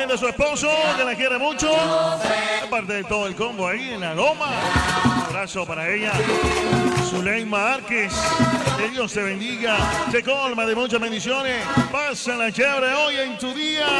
de su esposo, que la quiere mucho. Aparte de todo el combo ahí en la goma. Un abrazo para ella. Zuleima Arques. Que Dios te bendiga. Te colma de muchas bendiciones. Pásala chévere hoy en tu día.